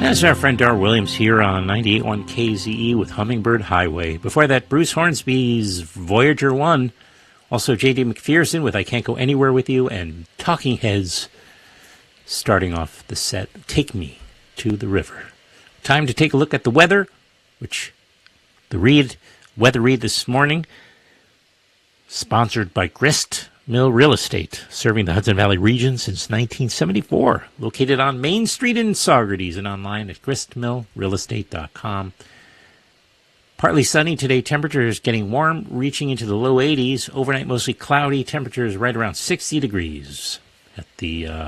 That's our friend Dar Williams here on 98.1 KZE with Hummingbird Highway. Before that, Bruce Hornsby's Voyager 1. Also, J.D. McPherson with I Can't Go Anywhere With You. And Talking Heads starting off the set, Take Me to the River. Time to take a look at the weather, which the weather read this morning, sponsored by Grist Mill Real Estate, serving the Hudson Valley region since 1974. Located on Main Street in Saugerties and online at gristmillrealestate.com. Partly sunny today. Temperatures getting warm, reaching into the low 80s. Overnight mostly cloudy. Temperatures right around 60 degrees at the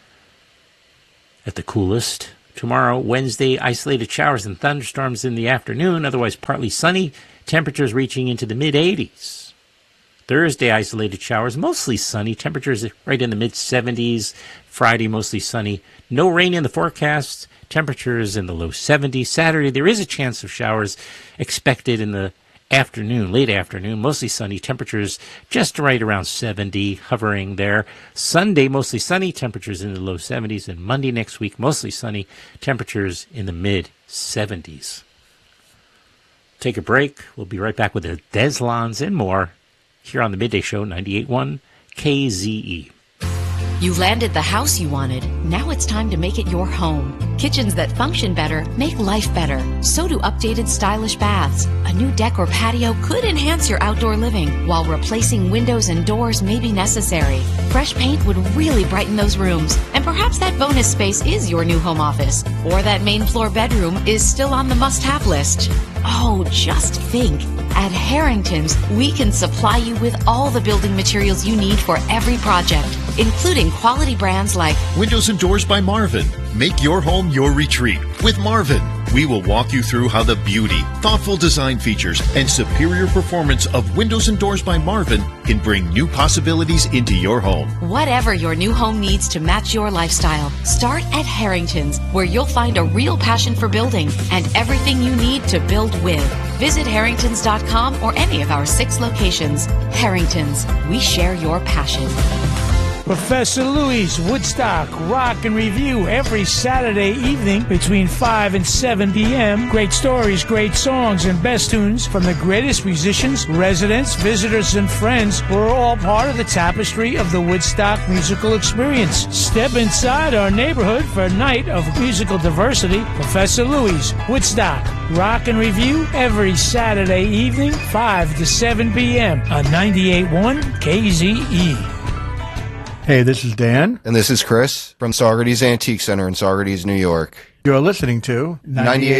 coolest. Tomorrow, Wednesday, isolated showers and thunderstorms in the afternoon. Otherwise partly sunny. Temperatures reaching into the mid-80s. Thursday, isolated showers, mostly sunny. Temperatures right in the mid-70s. Friday, mostly sunny. No rain in the forecast. Temperatures in the low 70s. Saturday, there is a chance of showers expected in the afternoon, late afternoon. Mostly sunny. Temperatures just right around 70, hovering there. Sunday, mostly sunny. Temperatures in the low 70s. And Monday next week, mostly sunny. Temperatures in the mid-70s. Take a break. We'll be right back with the Deslons and more here on the Midday Show, 98.1 KZE. You landed the house you wanted. Now it's time to make it your home. Kitchens that function better make life better. So do updated stylish baths. A new deck or patio could enhance your outdoor living, while replacing windows and doors may be necessary. Fresh paint would really brighten those rooms. And perhaps that bonus space is your new home office. Or that main floor bedroom is still on the must-have list. Oh, just think. At Harrington's, we can supply you with all the building materials you need for every project, including quality brands like Windows and Doors by Marvin. Make your home your retreat with Marvin. We will walk you through how the beauty, thoughtful design features, and superior performance of Windows and Doors by Marvin can bring new possibilities into your home. Whatever your new home needs to match your lifestyle, start at Harrington's, where you'll find a real passion for building and everything you need to build with. Visit harringtons.com or any of our 6 locations. Harrington's, we share your passion. Professor Louie's Woodstock Rock and Review every Saturday evening between 5 and 7 p.m. Great stories, great songs, and best tunes from the greatest musicians, residents, visitors, and friends who are all part of the tapestry of the Woodstock musical experience. Step inside our neighborhood for a night of musical diversity. Professor Louie's Woodstock Rock and Review every Saturday evening, 5 to 7 p.m. on 98.1 KZE. Hey, this is Dan. And this is Chris from Saugerties Antique Center in Saugerties, New York. You're listening to 98.1